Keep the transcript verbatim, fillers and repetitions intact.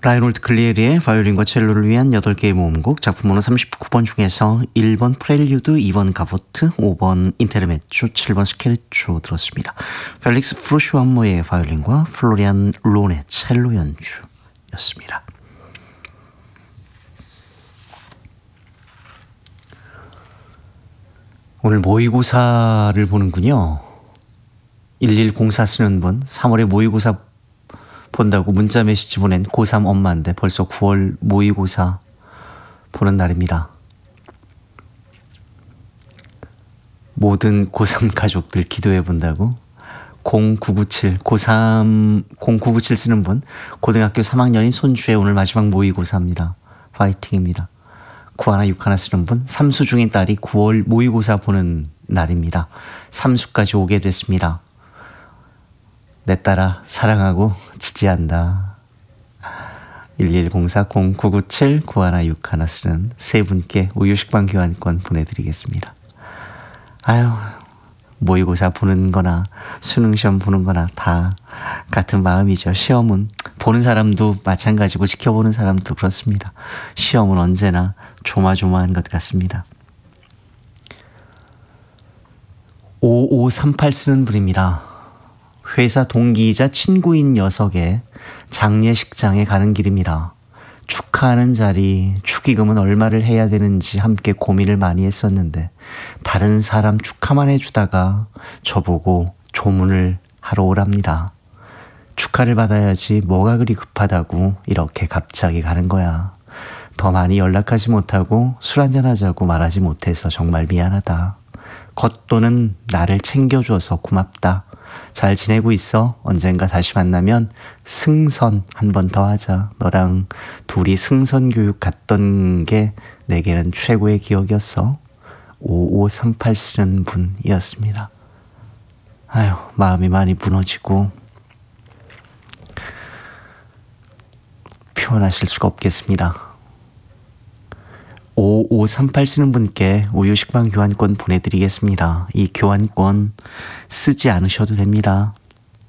라이놀드 클리에리의 바이올린과 첼로를 위한 여덟 개의 모음곡, 작품번호 삼십구 번 중에서 일 번 프렐류드, 이 번 가보트, 오 번 인테르메초, 칠 번 스케르초 들었습니다. 펠릭스 프루슈암모의 바이올린과 플로리안 론의 첼로 연주였습니다. 오늘 모의고사를 보는군요. 일일공사 쓰는 분, 삼월에 모의고사 본다고 문자 메시지 보낸 고삼 엄마인데 벌써 구월 모의고사 보는 날입니다. 모든 고삼 가족들 기도해 본다고. 공구구칠 고삼 공구구칠 쓰는 분, 고등학교 삼 학년인 손주의 오늘 마지막 모의고사입니다. 파이팅입니다. 구하나 육하나 쓰는 분, 삼수 중인 딸이 구월 모의고사 보는 날입니다. 삼수까지 오게 됐습니다. 내 딸아 사랑하고 지지한다. 일일공사 공구구칠 구하나 육하나 쓰는 세 분께 우유식빵 교환권 보내드리겠습니다. 아유, 모의고사 보는 거나 수능시험 보는 거나 다 같은 마음이죠. 시험은 보는 사람도 마찬가지고 지켜보는 사람도 그렇습니다. 시험은 언제나 조마조마한 것 같습니다. 오오삼팔 쓰는 분입니다. 회사 동기이자 친구인 녀석의 장례식장에 가는 길입니다. 축하하는 자리, 축의금은 얼마를 해야 되는지 함께 고민을 많이 했었는데 다른 사람 축하만 해주다가 저보고 조문을 하러 오랍니다. 축하를 받아야지 뭐가 그리 급하다고 이렇게 갑자기 가는 거야. 더 많이 연락하지 못하고 술 한잔 하자고 말하지 못해서 정말 미안하다. 겉도는 나를 챙겨줘서 고맙다. 잘 지내고 있어. 언젠가 다시 만나면 승선 한 번 더 하자. 너랑 둘이 승선 교육 갔던 게 내게는 최고의 기억이었어. 오오삼팔 쓰는 분이었습니다. 아유, 마음이 많이 무너지고 표현하실 수가 없겠습니다. 오오삼팔 쓰는 분께 우유식빵 교환권 보내드리겠습니다. 이 교환권 쓰지 않으셔도 됩니다.